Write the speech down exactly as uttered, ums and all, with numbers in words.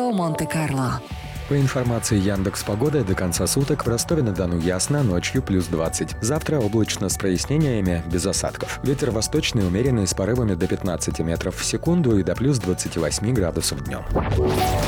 Метео Монте-Карло. По информации Яндекс.Погоды, до конца суток в Ростове-на-Дону ясно, ночью плюс двадцать. Завтра облачно с прояснениями, без осадков. Ветер восточный умеренный с порывами до пятнадцати метров в секунду и до плюс двадцати восьми градусов днем.